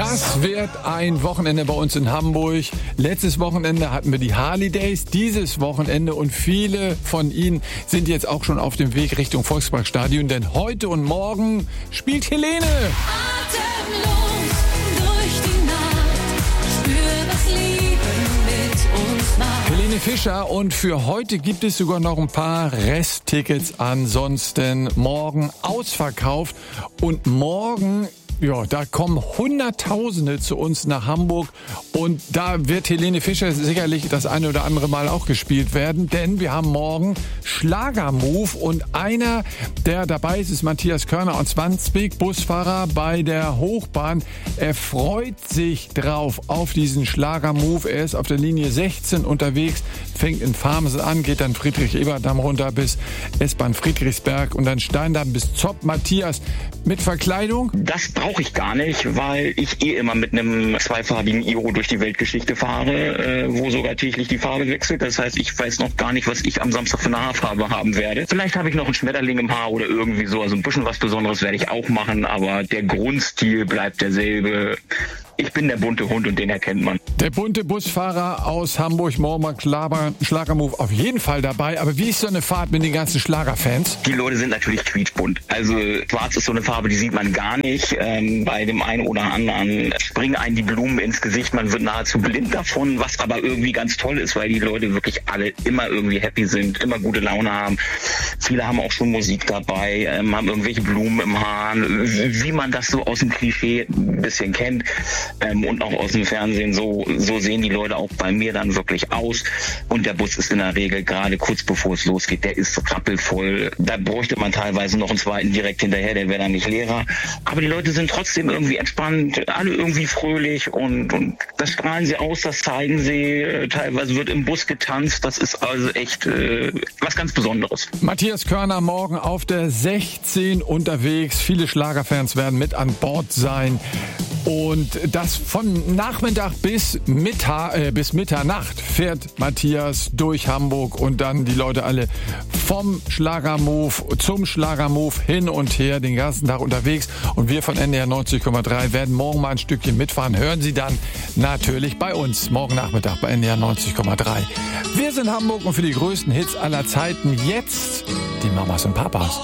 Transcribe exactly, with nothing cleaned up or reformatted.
Das wird ein Wochenende bei uns in Hamburg. Letztes Wochenende hatten wir die Harley Days, dieses Wochenende, und viele von Ihnen sind jetzt auch schon auf dem Weg Richtung Volksparkstadion, denn heute und morgen spielt Helene. Atemlos durch die Nacht, spür, was Liebe mit uns macht. Helene Fischer, und für heute gibt es sogar noch ein paar Resttickets, ansonsten morgen ausverkauft. Und morgen, ja, da kommen Hunderttausende zu uns nach Hamburg, und da wird Helene Fischer sicherlich das eine oder andere Mal auch gespielt werden, denn wir haben morgen Schlagermove, und einer, der dabei ist, ist Matthias Körner aus Wandsbek, Busfahrer bei der Hochbahn. Er freut sich drauf auf diesen Schlagermove. Er ist auf der Linie sechzehn unterwegs, fängt in Farmsen an, geht dann Friedrich-Ebert-Damm runter bis S-Bahn Friedrichsberg und dann Steindamm bis Zopp. Matthias, mit Verkleidung? Das brauche ich gar nicht, weil ich eh immer mit einem zweifarbigen Iro durch die Weltgeschichte fahre, äh, wo sogar täglich die Farbe wechselt. Das heißt, ich weiß noch gar nicht, was ich am Samstag für eine Haarfarbe haben werde. Vielleicht habe ich noch einen Schmetterling im Haar oder irgendwie so. Also ein bisschen was Besonderes werde ich auch machen, aber der Grundstil bleibt derselbe. Ich bin der bunte Hund, und den erkennt man. Der bunte Busfahrer aus Hamburg, morgen mal Schlager, Schlagermove auf jeden Fall dabei. Aber wie ist so eine Fahrt mit den ganzen Schlagerfans? Die Leute sind natürlich quietschbunt. Also schwarz ist so eine Farbe, die sieht man gar nicht. Ähm, bei dem einen oder anderen springen einem die Blumen ins Gesicht. Man wird nahezu blind davon, was aber irgendwie ganz toll ist, weil die Leute wirklich alle immer irgendwie happy sind, immer gute Laune haben. Viele haben auch schon Musik dabei, ähm, haben irgendwelche Blumen im Haar, wie man das so aus dem Klischee ein bisschen kennt. Ähm, und auch aus dem Fernsehen, so, so sehen die Leute auch bei mir dann wirklich aus. Und der Bus ist in der Regel gerade kurz bevor es losgeht, der ist so rappelvoll. Da bräuchte man teilweise noch einen zweiten direkt hinterher, der wäre dann nicht leerer. Aber die Leute sind trotzdem irgendwie entspannt, alle irgendwie fröhlich, und, und das strahlen sie aus, das zeigen sie. Teilweise wird im Bus getanzt, das ist also echt äh, was ganz Besonderes. Matthias Körner morgen auf der sechzehn unterwegs. Viele Schlagerfans werden mit an Bord sein. Und das von Nachmittag bis, Mittag, äh, bis Mitternacht fährt Matthias durch Hamburg, und dann die Leute alle vom Schlagermove zum Schlagermove hin und her den ganzen Tag unterwegs. Und wir von N D R neunzig Komma drei werden morgen mal ein Stückchen mitfahren. Hören Sie dann natürlich bei uns morgen Nachmittag bei N D R neunzig Komma drei. Wir sind Hamburg, und für die größten Hits aller Zeiten jetzt die Mamas und Papas.